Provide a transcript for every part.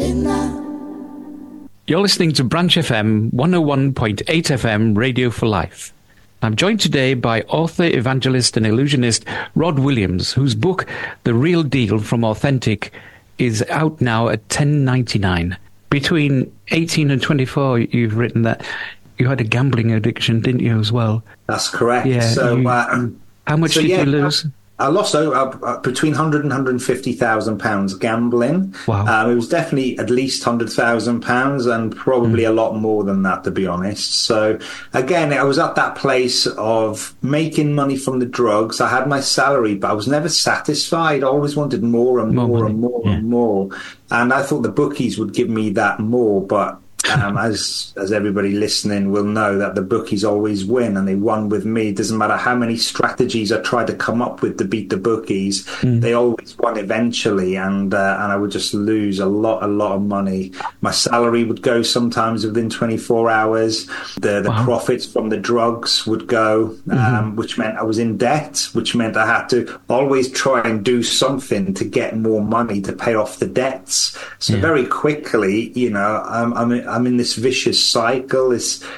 You're listening to Branch FM 101.8 FM Radio for Life. I'm joined today by author, evangelist and illusionist Rod Williams, whose book, The Real Deal from Authentic, is out now at $10.99. Between 18 and 24, you've written that you had a gambling addiction, didn't you, as well? That's correct. Yeah, so, how much did you lose? I lost between £100,000 and £150,000 gambling. Wow. It was definitely at least £100,000 and probably a lot more than that, to be honest. So again, I was at that place of making money from the drugs. I had my salary, but I was never satisfied. I always wanted more and more and more and more. And I thought the bookies would give me that more, but as everybody listening will know, that the bookies always win, and they won with me. It doesn't matter how many strategies I tried to come up with to beat the bookies, they always won eventually, and I would just lose a lot of money. My salary would go sometimes within 24 hours. The profits from the drugs would go, which meant I was in debt, which meant I had to always try and do something to get more money to pay off the debts. So very quickly, I'm in this vicious cycle,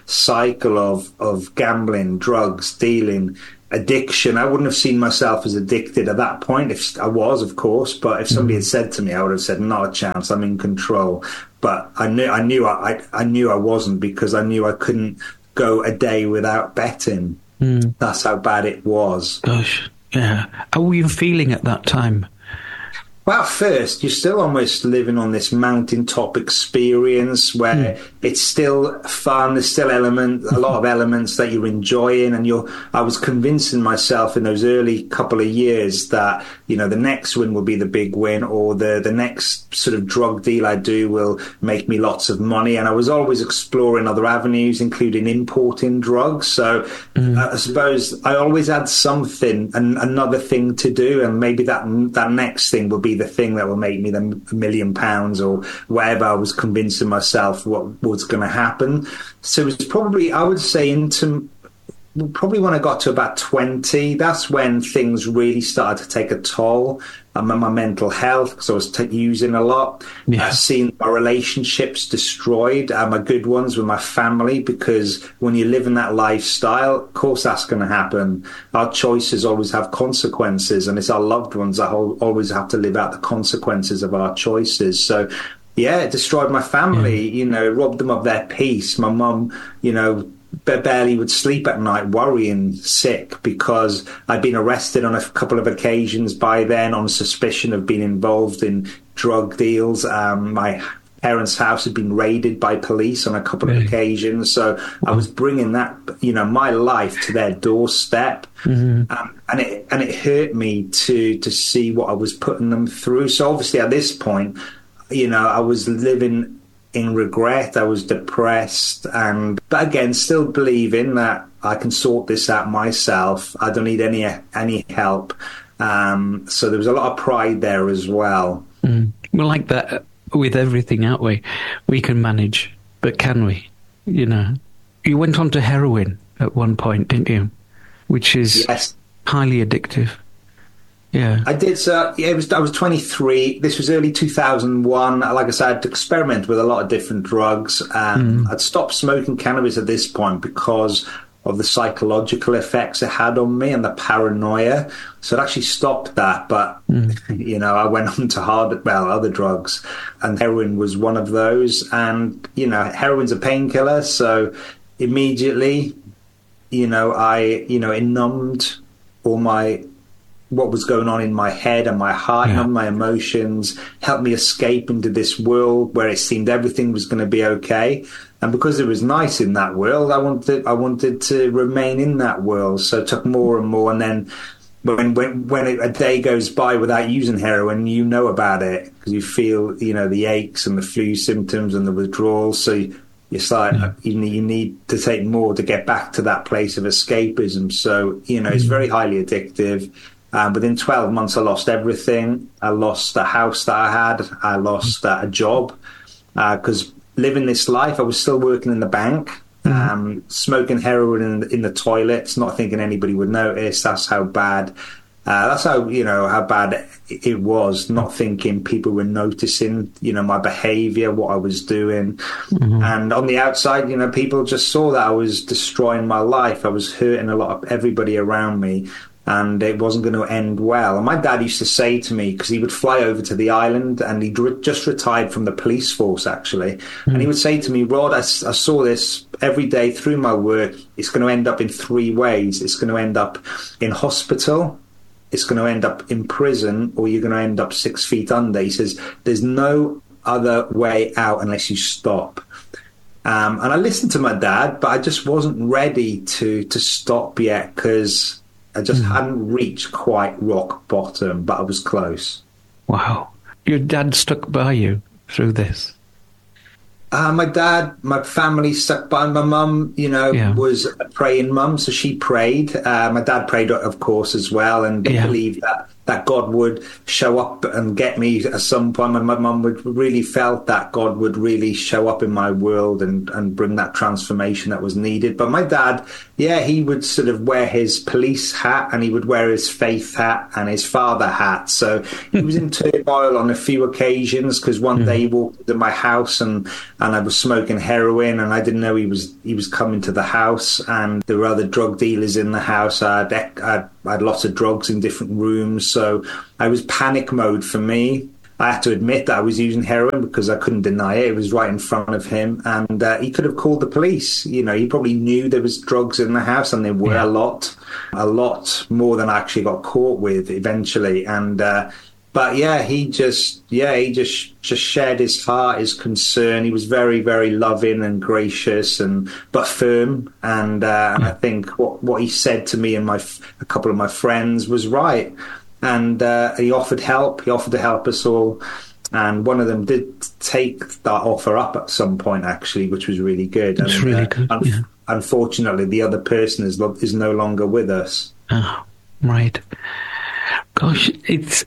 of gambling, drugs, dealing, addiction. I wouldn't have seen myself as addicted at that point. If I was, of course, but if somebody had said to me, I would have said, not a chance, I'm in control. But I knew I wasn't, because I knew I couldn't go a day without betting. That's how bad it was. Gosh, yeah. How were you feeling at that time? Well, first, you're still almost living on this mountaintop experience where it's still fun. There's still a lot of elements that you're enjoying. And I was convincing myself in those early couple of years that, the next win will be the big win, or the next sort of drug deal I do will make me lots of money. And I was always exploring other avenues, including importing drugs. So I suppose I always had something, another thing to do. And maybe that next thing will be the thing that will make me the £1 million or whatever. I was convincing myself what was going to happen. So it was probably, I would say, probably when I got to about 20, that's when things really started to take a toll on my mental health, because I was using a lot. I've seen my relationships destroyed, my good ones with my family, because when you live in that lifestyle, of course that's going to happen. Our choices always have consequences, and it's our loved ones that always have to live out the consequences of our choices. So it destroyed my family, robbed them of their peace. My mum, barely would sleep at night, worrying, sick, because I'd been arrested on a couple of occasions by then on suspicion of being involved in drug deals. My parents' house had been raided by police on a couple of occasions. So I was bringing that, my life to their doorstep. And it hurt me to see what I was putting them through. So obviously at this point, I was living in regret. I was depressed, but again, still believing that I can sort this out myself. I don't need any help. So there was a lot of pride there as well. We're like that with everything, aren't we? We can manage, but can we? You went on to heroin at one point, didn't you? Which is highly addictive. Yeah, I did. So I was 23. This was early 2001. Like I said, I'd experiment with a lot of different drugs. I'd stopped smoking cannabis at this point because of the psychological effects it had on me and the paranoia. So I'd actually stopped that. But I went on to other drugs, and heroin was one of those. And heroin's a painkiller, so immediately, it numbed all what was going on in my head and my heart and my emotions, helped me escape into this world where it seemed everything was going to be okay. And because it was nice in that world, I wanted to remain in that world. So it took more and more. And then when a day goes by without using heroin, you know about it, because you feel, the aches and the flu symptoms and the withdrawal. So it's like you need to take more to get back to that place of escapism. So, it's very highly addictive. Within 12 months, I lost everything. I lost the house that I had. I lost a job, because living this life, I was still working in the bank, smoking heroin in the toilets, not thinking anybody would notice. That's how bad That's how bad it was, not thinking people were noticing, my behavior, what I was doing. Mm-hmm. And on the outside, people just saw that I was destroying my life. I was hurting a lot of everybody around me, and it wasn't going to end well. And my dad used to say to me, because he would fly over to the island, and he just retired from the police force, actually. Mm-hmm. And he would say to me, Rod, I saw this every day through my work. It's going to end up in three ways. It's going to end up in hospital, it's going to end up in prison, or you're going to end up 6 feet under. He says, there's no other way out unless you stop. And I listened to my dad, but I just wasn't ready to stop yet, because I just hadn't reached quite rock bottom, but I was close. Wow. Your dad stuck by you through this? My family stuck by. My mum, was a praying mum, so she prayed. My dad prayed, of course, as well, and believed that God would show up and get me at some point. My mum really felt that God would really show up in my world and bring that transformation that was needed. But my dad, he would sort of wear his police hat, and he would wear his faith hat and his father hat. So he was in turmoil on a few occasions, because one day he walked into my house and I was smoking heroin, and I didn't know he was coming to the house, and there were other drug dealers in the house. I had lots of drugs in different rooms, so I was panic mode for me. I had to admit that I was using heroin, because I couldn't deny it. It was right in front of him, and he could have called the police. He probably knew there was drugs in the house, and there were a lot more than I actually got caught with eventually. And but he just shared his heart, his concern. He was very, very loving and gracious, but firm. And I think what he said to me and a couple of my friends was right. And he offered help. He offered to help us all. And one of them did take that offer up at some point, actually, which was really good. It's really good. Unfortunately, the other person is no longer with us. Oh, right. Gosh, it's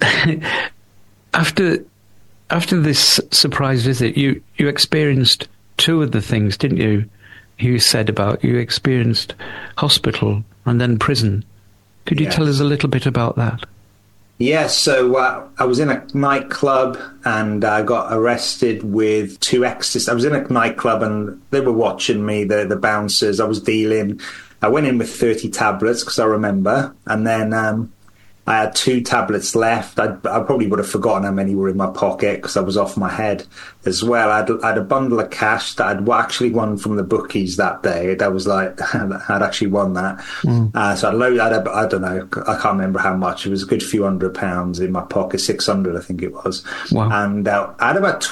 after this surprise visit, you experienced two of the things, didn't you? You said about you experienced hospital and then prison. Could you tell us a little bit about that? Yes, so I was in a nightclub, and I got arrested with 2 ecstasies. I was in a nightclub, and they were watching me, the bouncers. I was dealing. I went in with 30 tablets, because I remember, and then I had 2 tablets left. I probably would have forgotten how many were in my pocket, because I was off my head as well. I had a bundle of cash that I'd actually won from the bookies that day. That was like, I'd actually won that. So I loaded, I don't know, I can't remember how much. It was a good few £100 in my pocket, 600 I think it was. Wow. And I had about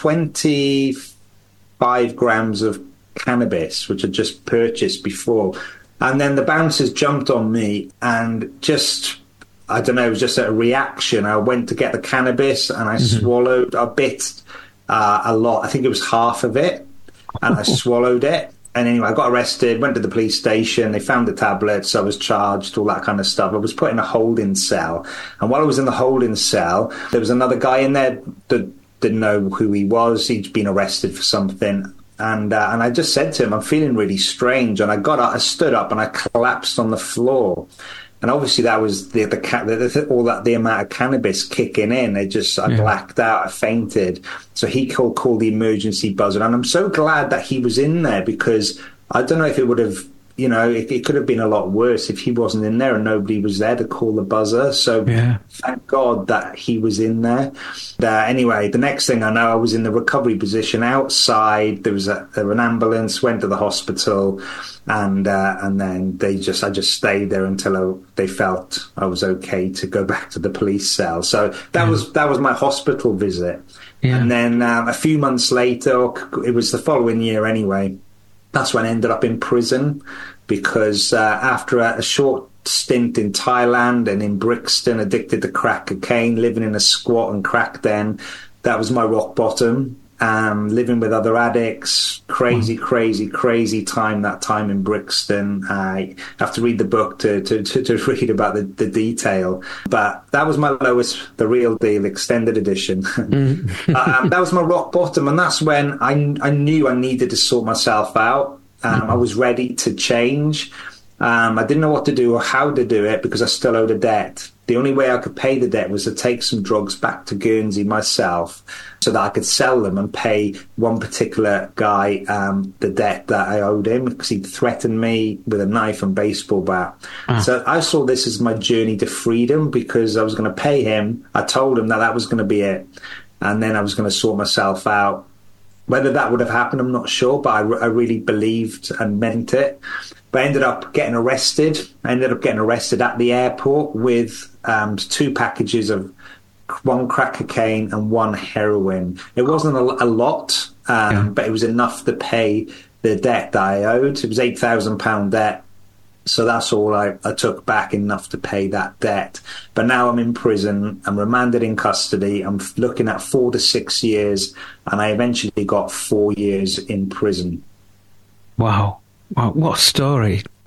25 grams of cannabis, which I'd just purchased before. And then the bouncers jumped on me, and I don't know, it was just a reaction. I went to get the cannabis, and I swallowed a bit, a lot. I think it was half of it, and I swallowed it. And anyway, I got arrested, went to the police station. They found the tablets. I was charged, all that kind of stuff. I was put in a holding cell. And while I was in the holding cell, there was another guy in there that didn't know who he was. He'd been arrested for something. And I just said to him, I'm feeling really strange. And I stood up, and I collapsed on the floor. And obviously that was the amount of cannabis kicking in. I blacked out. I fainted. So he called the emergency buzzer. And I'm so glad that he was in there, because I don't know if it would have, it could have been a lot worse if he wasn't in there and nobody was there to call the buzzer. So thank God that he was in there. Anyway, the next thing I know, I was in the recovery position outside. There was an ambulance, went to the hospital, and then I just stayed there until they felt I was okay to go back to the police cell. So that was my hospital visit. Yeah. And then a few months later, it was the following year anyway, that's when I ended up in prison, because after a short stint in Thailand and in Brixton, addicted to crack cocaine, living in a squat and crack den, that was my rock bottom. Living with other addicts, crazy time, that time in Brixton. I have to read the book to read about the detail. But that was my lowest, the real deal, extended edition. That was my rock bottom. And that's when I knew I needed to sort myself out. I was ready to change. I didn't know what to do or how to do it because I still owed a debt. The only way I could pay the debt was to take some drugs back to Guernsey myself so that I could sell them and pay one particular guy the debt that I owed him because he'd threatened me with a knife and baseball bat. So I saw this as my journey to freedom because I was going to pay him. I told him that was going to be it. And then I was going to sort myself out. Whether that would have happened, I'm not sure, but I really believed and meant it. But I ended up getting arrested. I ended up getting arrested at the airport with 2 packages of 1 crack cocaine and 1 heroin. It wasn't a lot, but it was enough to pay the debt that I owed. It was £8,000 debt. So that's all I took back, enough to pay that debt. But now I'm in prison. I'm remanded in custody. I'm looking at 4 to 6 years, and I eventually got 4 years in prison. Wow. Wow, what a story.